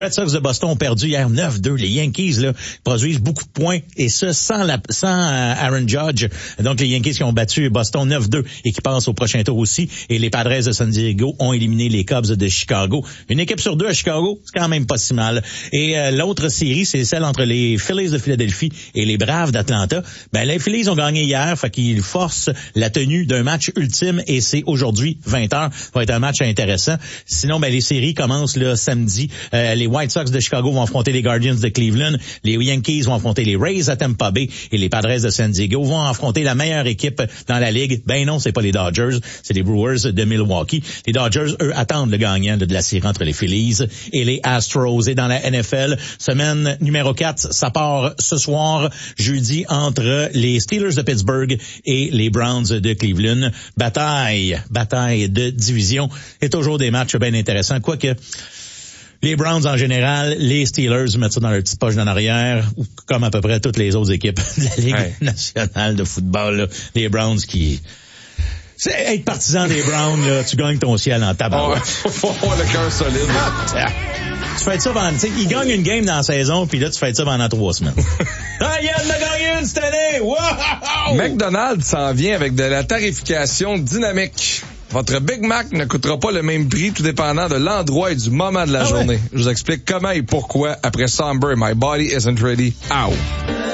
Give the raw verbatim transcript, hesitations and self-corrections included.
Red Sox de Boston ont perdu hier neuf deux. Les Yankees là produisent beaucoup de points et ce sans la, sans Aaron Judge. Donc les Yankees qui ont battu Boston neuf deux et qui passent au prochain tour aussi. Et les Padres de San Diego ont éliminé les Cubs de Chicago. Une équipe sur deux à Chicago, c'est quand même pas si mal. Et euh, l'autre série, c'est celle entre les Phillies de Philadelphie et les Braves d'Atlanta. Ben les Phillies ont gagné hier, fait qu'ils forcent la tenue d'un match ultime et c'est aujourd'hui vingt heures. Ça va être un match intéressant. Sinon, ben les séries commencent le samedi. Euh, les White Sox de Chicago vont affronter les Guardians de Cleveland. Les Yankees vont affronter les Rays à Tampa Bay. Et les Padres de San Diego vont affronter la meilleure équipe dans la Ligue. Ben non, c'est pas les Dodgers, c'est les Brewers de Milwaukee. Les Dodgers, eux, attendent le gagnant de la série entre les Phillies et les Astros. Et dans la N F L, semaine numéro quatre, ça part ce soir, jeudi, entre les Steelers de Pittsburgh et les Browns de Cleveland. Bataille, bataille de division. Et toujours des matchs bien intéressants, quoique les Browns en général, les Steelers mettent ça dans leur petite poche d'en arrière, comme à peu près toutes les autres équipes de la Ligue ouais. nationale de football. Là. Les Browns qui... C'est être partisan des Browns, là, tu gagnes ton ciel en tabac. Oh, faut avoir le cœur solide. Ah, tu fais ça pendant... Ils gagnent une game dans la saison, puis là, tu fais ça pendant trois semaines. Ah, Yann a gagné une cette année! Wow! McDonald's s'en vient avec de la tarification dynamique. Votre Big Mac ne coûtera pas le même prix tout dépendant de l'endroit et du moment de la ah journée. Ouais. Je vous explique comment et pourquoi après Somber, My Body Isn't Ready. Ow!